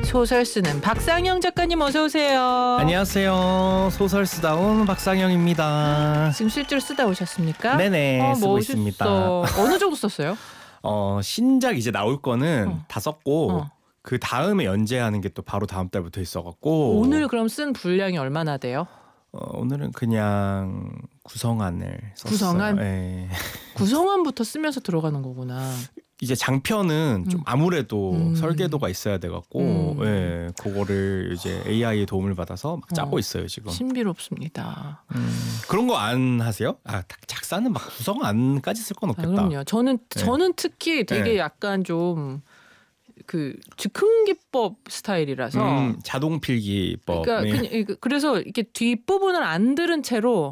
소설 쓰는 박상영 작가님 어서 오세요. 안녕하세요. 소설 쓰다온 박상영입니다. 지금 실제로 쓰다 오셨습니까? 네네, 쓰고 멋있어. 있습니다. 어느 정도 썼어요? 신작 이제 나올 거는 다 썼고 그 다음에 연재하는 게 또 바로 다음 달부터 있어갖고 오늘 그럼 쓴 분량이 얼마나 돼요? 오늘은 그냥 구성안을 썼어요. 구성안? 네. 구성안부터 쓰면서 들어가는 거구나. 이제 장편은 좀 아무래도 설계도가 있어야 돼갖고 예, 그거를 이제 AI의 도움을 받아서 막 짜고 있어요 지금. 신비롭습니다. 그런 거 안 하세요? 작사는 막 구성안까지 쓸 건 없겠다. 그럼요. 저는 특히 되게 약간 좀 그 즉흥기법 스타일이라서 자동필기법. 그러니까 그래서 이렇게 뒷부분을 안 들은 채로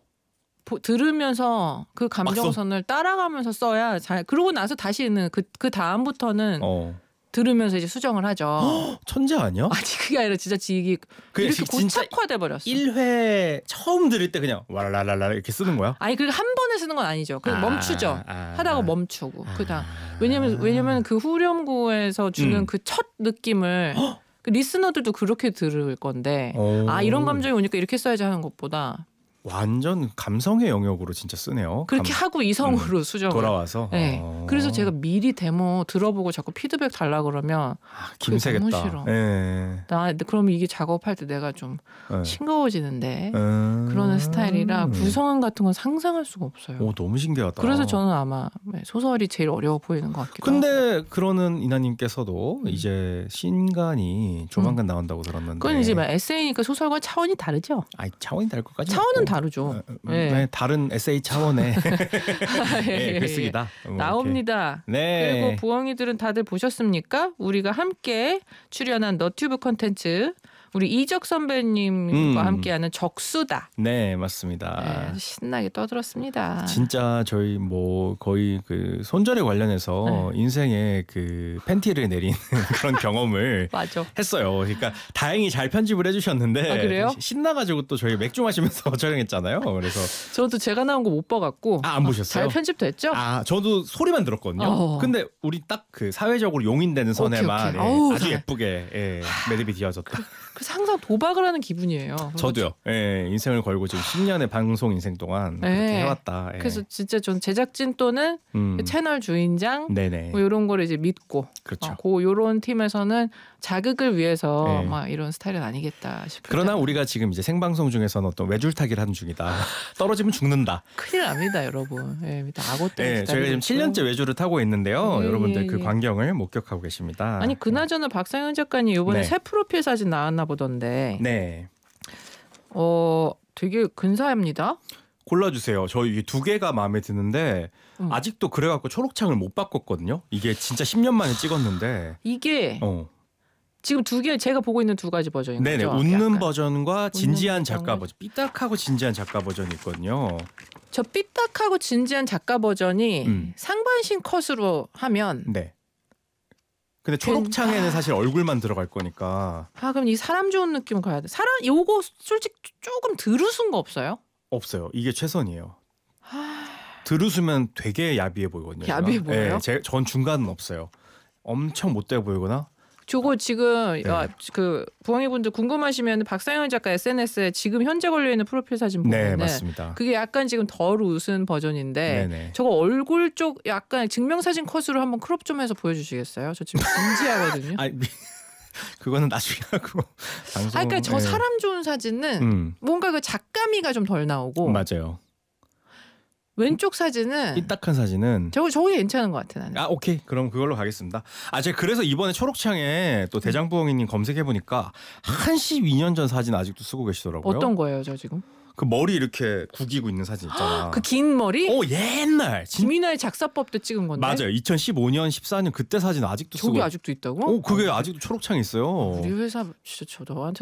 들으면서 그 감정선을 따라가면서 써야 잘. 그러고 나서 다시는 그 다음부터는 들으면서 이제 수정을 하죠. 천재 아니야? 아니 그게 아니라 진짜 이게 이렇게 고착화돼 버렸어. 1회 처음 들을 때 그냥 와라라라 이렇게 쓰는 거야? 아니 그게 한 번에 쓰는 건 아니죠. 그냥 멈추죠. 하다가 멈추고 그다음 왜냐면 그 후렴구에서 주는 그 첫 느낌을 그 리스너들도 그렇게 들을 건데 이런 감정이 오니까 이렇게 써야지 하는 것보다 완전 감성의 영역으로 진짜 쓰네요. 그렇게 하고 이성으로 수정을 돌아와서. 네. 그래서 제가 미리 데모 들어보고 자꾸 피드백 달라 그러면 김새겠다. 너무 싫어. 네. 그럼 이게 작업할 때 내가 좀 싱거워지는데 그러는 스타일이라 구성안 같은 건 상상할 수가 없어요. 너무 신기하다. 그래서 저는 아마 소설이 제일 어려워 보이는 것 같기도 하고. 근데 그러는 이나님께서도 이제 신간이 조만간 나온다고 들었는데. 그건 이제 에세이니까 소설과 차원이 다르죠. 차원이 다를 것까지. 차원은 다르죠. 네, 다른 에세이 차원의 글쓰기다. 나옵니다. 네. 그리고 부엉이들은 다들 보셨습니까? 우리가 함께 출연한 너튜브 콘텐츠 우리 이적 선배님과 함께하는 적수다. 네, 맞습니다. 네, 신나게 떠들었습니다. 진짜 저희 뭐 거의 그 손절에 관련해서 인생에 그 팬티를 내린 그런 경험을 했어요. 그러니까 다행히 잘 편집을 해주셨는데 그래요? 신나가지고 또 저희 맥주 마시면서 촬영했잖아요. 그래서 저도 제가 나온 거 못 봐갖고 안 보셨어요? 잘 편집됐죠? 저도 소리만 들었거든요. 근데 우리 딱 그 사회적으로 용인되는 선에만 아주 예쁘게 매듭이 뒤어졌다. 그래서 항상 도박을 하는 기분이에요. 저도요. 인생을 걸고 지금 10년의 방송 인생 동안 그렇게 해왔다. 그래서 진짜 전 제작진 또는 채널 주인장 뭐 이런 거를 이제 믿고 그렇죠. 이런 팀에서는 자극을 위해서 막 이런 스타일은 아니겠다 싶어요. 그러나 우리가 지금 이제 생방송 중에서는 어떤 외줄타기를 하는 중이다. 떨어지면 죽는다. 큰일 납니다, 여러분. 악어 때문에. 저희가 지금 7년째 외줄을 타고 있는데요. 여러분들 그 광경을 목격하고 계십니다. 아니 그나저나 박상현 작가님 이번에 새 프로필 사진 나왔나 보던데. 네. 되게 근사합니다. 골라주세요. 저 이게 두 개가 마음에 드는데 아직도 그래갖고 초록창을 못 바꿨거든요. 이게 진짜 10년 만에 찍었는데 이게 지금 두 개 제가 보고 있는 두 가지 버전인 거죠? 네네. 웃는 버전과 진지한 작가 버전. 삐딱하고 진지한 작가 버전이 있거든요. 저 삐딱하고 진지한 작가 버전이 상반신 컷으로 하면 근데 초록창에는 사실 얼굴만 들어갈 거니까. 그럼 이 사람 좋은 느낌 가야 돼. 요거 솔직히 조금 들으순 거 없어요? 없어요. 이게 최선이에요. 들으시면 되게 야비해 보이거든요. 야비해 보여요? 전 중간은 없어요. 엄청 못돼 보이거나. 저거 지금 그 부엉이분들 궁금하시면 박상현 작가 SNS에 지금 현재 걸려있는 프로필 사진 보면 맞습니다. 그게 약간 지금 덜 웃은 버전인데 저거 얼굴 쪽 약간 증명사진 컷으로 한번 크롭 좀 해서 보여주시겠어요? 저 지금 진지하거든요. 그거는 나중에 하고 방송. 그러니까 저 사람 좋은 사진은 뭔가 그 작가미가 좀 덜 나오고. 맞아요. 왼쪽 사진은 삐딱한 사진은 저게 괜찮은 것 같아 나는. 오케이. 그럼 그걸로 가겠습니다. 제가 그래서 이번에 초록창에 또 대장부엉이님 검색해 보니까 한 12년 전 사진 아직도 쓰고 계시더라고요. 어떤 거예요, 저 지금? 그 머리 이렇게 구기고 있는 사진 있잖아. 그 긴 머리? 옛날. 김이나의 작사법 때 찍은 건데. 맞아요. 2015년, 14년 그때 사진 아직도 쓰고. 저게 아직도 있다고? 그게 아직도 초록창에 있어요. 우리 회사 진짜 너한테